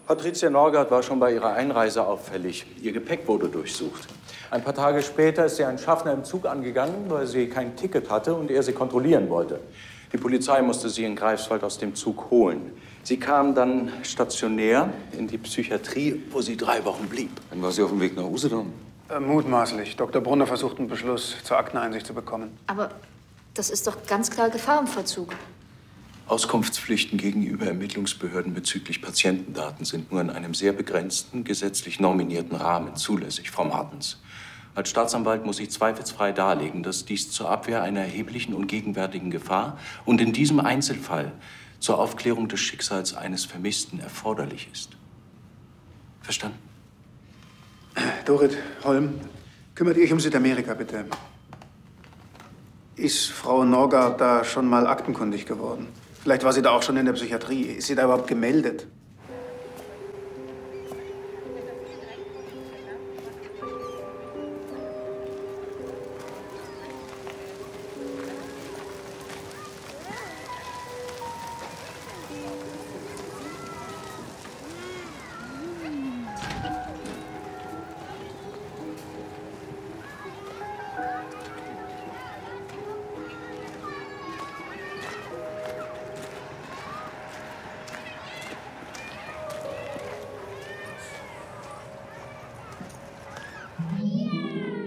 Patricia Norgard war schon bei ihrer Einreise auffällig. Ihr Gepäck wurde durchsucht. Ein paar Tage später ist sie ein Schaffner im Zug angegangen, weil sie kein Ticket hatte und er sie kontrollieren wollte. Die Polizei musste sie in Greifswald aus dem Zug holen. Sie kam dann stationär in die Psychiatrie, wo sie 3 Wochen blieb. Dann war sie auf dem Weg nach Usedom. Mutmaßlich. Dr. Brunner versucht einen Beschluss zur Akteneinsicht zu bekommen. Aber das ist doch ganz klar Gefahr im Verzug. Auskunftspflichten gegenüber Ermittlungsbehörden bezüglich Patientendaten sind nur in einem sehr begrenzten, gesetzlich nominierten Rahmen zulässig, Frau Martens. Als Staatsanwalt muss ich zweifelsfrei darlegen, dass dies zur Abwehr einer erheblichen und gegenwärtigen Gefahr und in diesem Einzelfall zur Aufklärung des Schicksals eines Vermissten erforderlich ist. Verstanden? Dorit, Holm, kümmert ihr euch um Südamerika, bitte. Ist Frau Norgard da schon mal aktenkundig geworden? Vielleicht war sie da auch schon in der Psychiatrie. Ist sie da überhaupt gemeldet?